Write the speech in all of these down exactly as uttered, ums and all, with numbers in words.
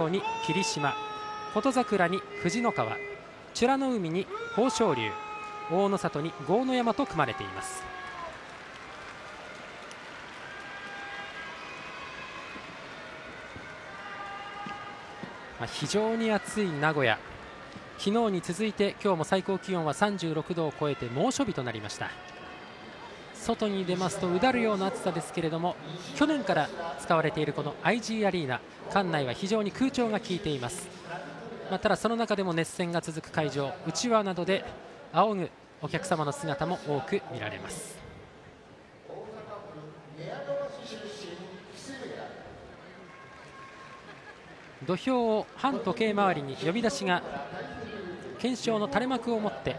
穂に霧島、琴桜に藤の川、美らの海に豊昇龍、大野里に豪ノ山と組まれています。まあ、非常に暑い名古屋、昨日に続いて今日も最高気温はさんじゅうろくどを超えて猛暑日となりました。外に出ますとうだるような暑さですけれども、去年から使われているこの アイジー アリーナ、館内は非常に空調が効いています。まあ、ただその中でも熱戦が続く会場、うちわなどで仰ぐお客様の姿も多く見られます。土俵を反時計回りに呼び出しが懸賞の垂れ幕を持って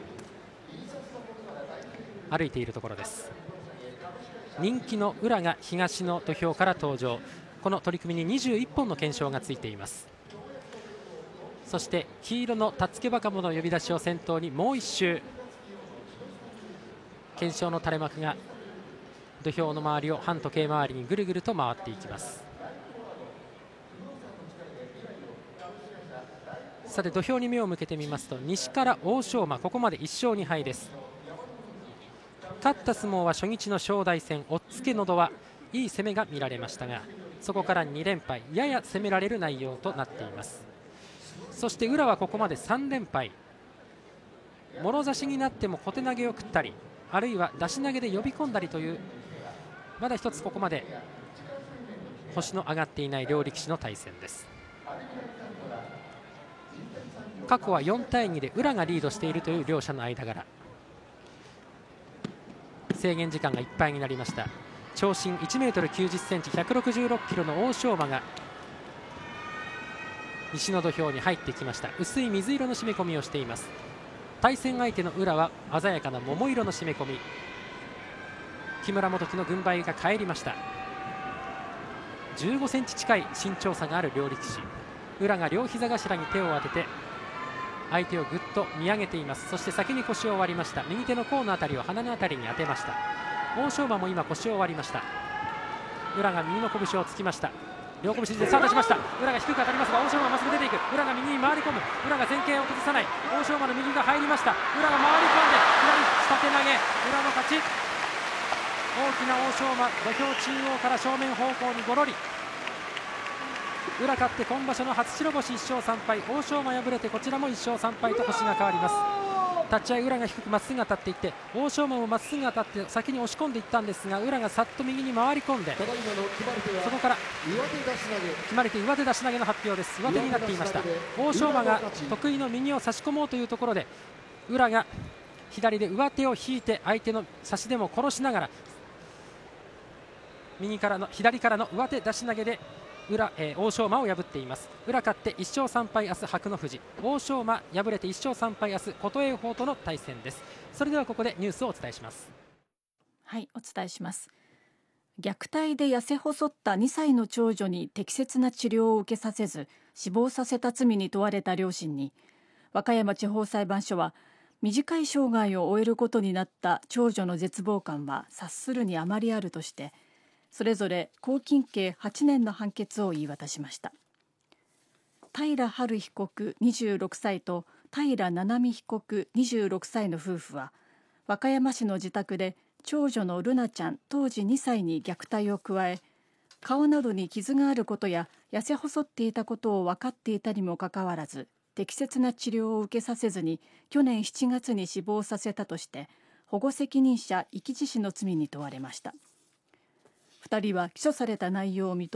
歩いているところです。人気の宇良が東の土俵から登場。この取組ににじゅういっぽんの懸賞がついています。そして黄色のたつけばかもの呼び出しを先頭にもう一周懸賞の垂れ幕が土俵の周りを反時計回りにぐるぐると回っていきます。さて土俵に目を向けてみますと、西から欧勝馬、ここまでいっしょうにはいです。勝った相撲は初日の正代戦、押っつけのどはいい攻めが見られましたが、そこからにれんぱい、やや攻められる内容となっています。そして宇良はここまでさんれんぱい、もろ差しになっても小手投げを食ったり、あるいは出し投げで呼び込んだりという、まだ一つここまで星の上がっていない両力士の対戦です。過去はよんたいにで宇良がリードしているという両者の間柄。制限時間がいっぱいになりました。長身いちメートルきゅうじゅっセンチ、ひゃくろくじゅうろっキロの欧勝馬が西の土俵に入ってきました。薄い水色の締め込みをしています。対戦相手の宇良は鮮やかな桃色の締め込み。木村元基の軍配が返りました。じゅうごセンチ近い身長差がある両力士。宇良が両膝頭に手を当てて相手をぐっと見上げています。そして先に腰を割りました。右手の甲のあたりを鼻のあたりに当てました。欧勝馬も今腰を割りました。宇良が右の拳をつきました。両拳でスタートしました。宇良が低く当たりますが欧勝馬まっすぐ出ていく。宇良が右に回り込む。宇良が前傾を崩さない。欧勝馬の右が入りました。宇良が回り込んで左下手投げ、宇良の勝ち。大きな欧勝馬、土俵中央から正面方向にごろり。宇良勝って今場所の初白星いっしょうさんぱい、欧勝馬敗れてこちらもいっしょうさんぱいと星が変わります。立ち合い宇良が低くまっすぐ当たっていって、欧勝馬もまっすぐ当たって先に押し込んでいったんですが、宇良がさっと右に回り込んで、そこから決まれて上手出し投げの発表です。上手になっていました。欧勝馬が得意の右を差し込もうというところで、宇良が左で上手を引いて相手の差し手も殺しながら右からの左からの上手出し投げで宇良、えー、欧勝馬を破っています。宇良勝っていっしょうさんぱい、明日伯乃富士。欧勝馬敗れていっしょうさんぱい、明日琴恵光との対戦です。それではここでニュースをお伝えします。 はい、お伝えします。虐待で痩せ細ったにさいの長女に適切な治療を受けさせず死亡させた罪に問われた両親に、和歌山地方裁判所は短い生涯を終えることになった長女の絶望感は察するにあまりあるとして、それぞれ拘禁刑はちねんの判決を言い渡しました。平春被告にじゅうろくさいと平七海被告にじゅうろくさいの夫婦は、和歌山市の自宅で長女の瑠奈ちゃん当時にさいに虐待を加え、顔などに傷があることや痩せ細っていたことを分かっていたにもかかわらず、適切な治療を受けさせずに去年しちがつに死亡させたとして保護責任者遺棄致死の罪に問われました。ふたりは起訴された内容を認め